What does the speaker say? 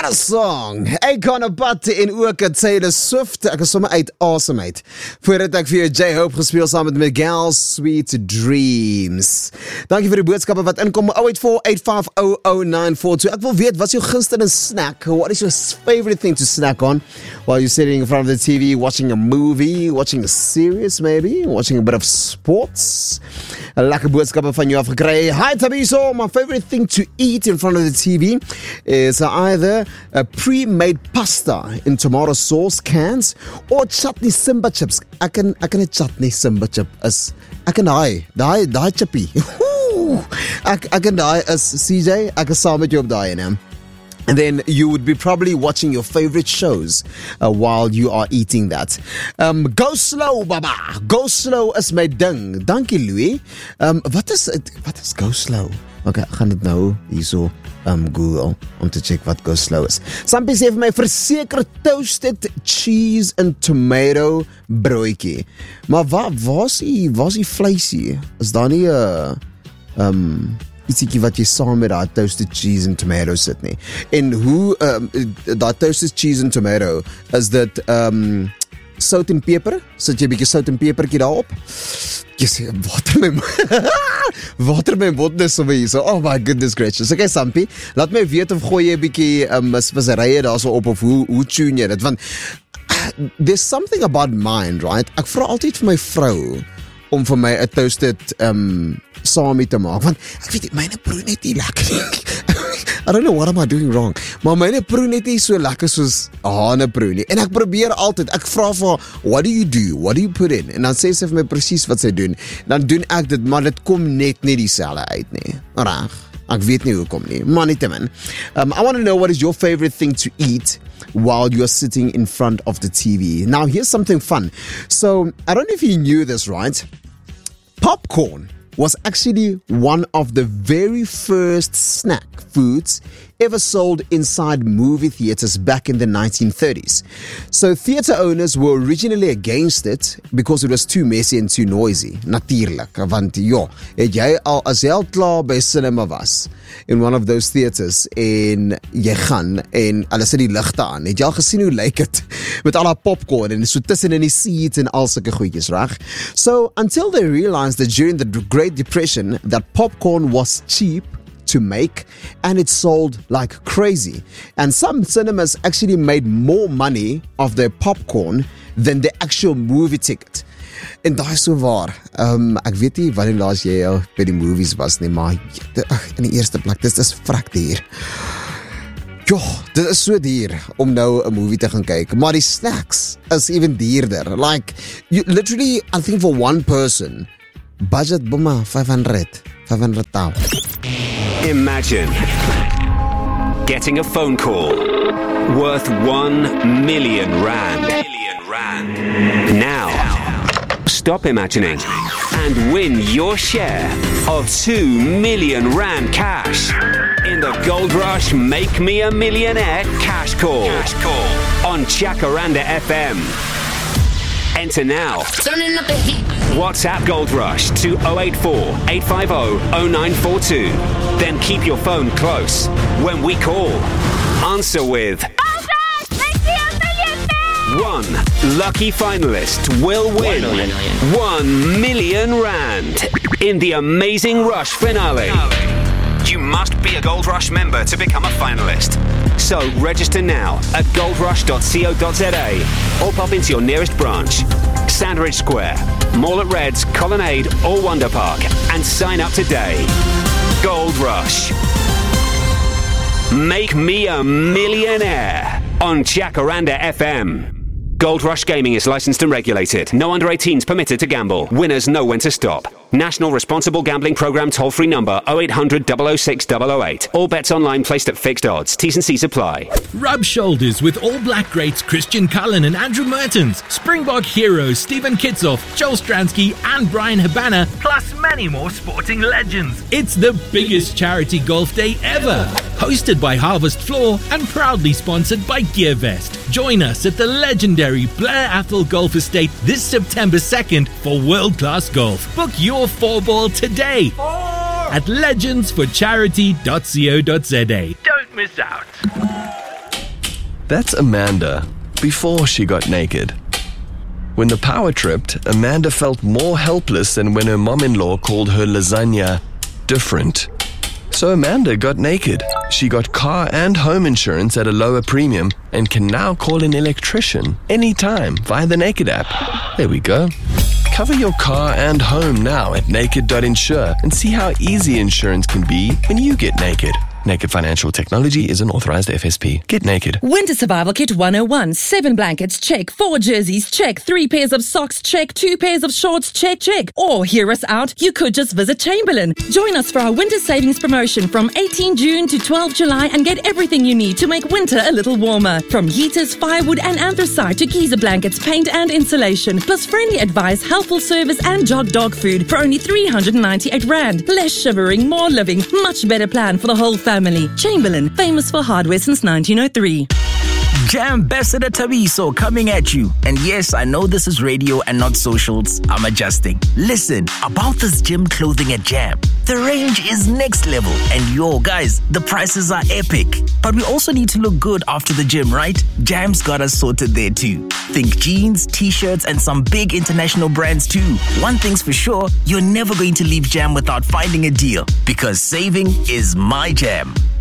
What a song! Akon Abat en ook Taylor Swift. Ek is sommer uit asemheid. Voordat ek vir jou J-Hope gespeel saam met Miguel, Sweet Dreams. Dankie vir die boodskappe wat inkom. 0848500942. Ek wil weet, wat is jou gunsteling snack? What is your favorite thing to snack on while you're sitting in front of the TV, watching a movie, watching a series maybe, watching a bit of sports? 'n Lekker boodskappe van jou afgekry. Hi Tabiso, my favorite thing to eat in front of the TV is either a pre-made pasta in tomato sauce cans or chutney Simba chips. Ek kan 'n chutney Simba chip is ek kan daai chippie. Ek kan daai is CJ, ek is saam met jou op daai en And then you would be probably watching your favorite shows while you are eating that. Go slow, baba. Go slow is my ding. Dankie, Louis. Wat is go slow? Okay, ek gaan dit nou hierso Google om te check wat go slow is. Sampie sê vir my verseker toasted cheese and tomato broodjie. Maar waar's die vleisie? Is daar nie 'n ietsiekie wat jy saam met daai toasted cheese and tomato sit nie? En hoe daai toasted cheese and tomato, is dit sout en peper? Sit jy 'n bietjie sout en pepertjie daarop? Jy sê water my mond is sommer hier so. Oh my goodness gracious. Okay, Sampie, laat my weet of gooi jy 'n bietjie speserye daarso op of hoe tune jy dit, want there's something about mine, right? Ek vra altyd vir my vrou om vir my 'n toasted salami te maak, want ek weet myne proe net nie lekker. I don't know what am I doing wrong, maar myne proe net nie so lekker soos hane proe nie. En ek probeer altyd, ek vra vir what do you put in? En dan sê sy vir my presies wat sy doen. Dan doen ek dit, maar dit kom net nie dieselfde uit nie. Reg. Ek weet nie hoekom nie, maar nietemin. I want to know what is your favorite thing to eat while you're sitting in front of the TV. Now, here's something fun. So, I don't know if you knew this, right? Popcorn was actually one of the very first snack foods ever sold inside movie theaters back in the 1930s. So theater owners were originally against it because it was too messy and too noisy. Natuurlik, want het jy al as jy al klaar by cinema was in one of those theaters en jy gaan en hulle sit die ligte aan, het jy al gesien hoe lyk dit met al die popcorn en so tussen in die seats en al sulke goedjies, reg? So until they realized that during the Great Depression that popcorn was cheap to make and it sold like crazy, and some cinemas actually made more money off their popcorn than the actual movie ticket. En daai is so waar. Ek weet nie wanneer laas jy al by die movies was nie, maar in die eerste plek, dit is vrek duur. Dit is so duur om nou 'n movie te gaan kyk, maar die snacks is even duurder. Like, you literally, I think for one person, budget boma 500,000. Imagine getting a phone call worth 1 million rand. Now, stop imagining and win your share of 2 million rand cash in the Gold Rush Make Me a Millionaire cash call on Jacaranda FM. Enter now. Turning up the heat. WhatsApp Gold Rush to 084-850-0942. Then keep your phone close. When we call, answer with one lucky finalist will win 1 million rand in the Amazing Rush finale. You must be a Gold Rush member to become a finalist. So register now at goldrush.co.za or pop into your nearest branch, Sandridge Square, Mall at Reds, Colonnade or Wonder Park, and sign up today. Gold Rush. Make me a millionaire on Jacaranda FM. Gold Rush Gaming is licensed and regulated. No under 18s permitted to gamble. Winners know when to stop. National Responsible Gambling Programme toll-free number 0800 006 008. All bets online placed at fixed odds. T's and C's apply. Rub shoulders with All Black greats Christian Cullen and Andrew Mertens, Springbok heroes Stephen Kitsoff, Joel Stransky and Brian Habana, plus many more sporting legends. It's the biggest charity golf day ever. Hosted by Harvest Floor and proudly sponsored by GearVest. Join us at the legendary Blair Athol Golf Estate this September 2nd for world-class golf. Book your 4-ball today at legendsforcharity.co.za. Don't miss out. That's Amanda, before she got naked. When the power tripped, Amanda felt more helpless than when her mom-in-law called her lasagna different. So Amanda got naked. She got car and home insurance at a lower premium and can now call an electrician anytime via the Naked app. There we go. Cover your car and home now at naked.insure and see how easy insurance can be when you get naked. Naked Financial Technology is an authorized FSP. Get naked. Winter Survival Kit 101. 7 blankets, check. 4 jerseys, check. 3 pairs of socks, check. 2 pairs of shorts, check. Or hear us out, you could just visit Chamberlain. Join us for our winter savings promotion from 18 June to 12 July and get everything you need to make winter a little warmer. From heaters, firewood and anthracite to geyser blankets, paint and insulation. Plus friendly advice, helpful service and jog dog food for only 398 Rand. Less shivering, more living. Much better plan for the whole family. Chamberlain, famous for hardware since 1903. Jam Ambassador Tabiso coming at you. And yes, I know this is radio and not socials. I'm adjusting. Listen, about this gym clothing at Jam. The range is next level. And yo, guys, the prices are epic. But we also need to look good after the gym, right? Jam's got us sorted there too. Think jeans, t-shirts, and some big international brands too. One thing's for sure, you're never going to leave Jam without finding a deal. Because saving is my jam.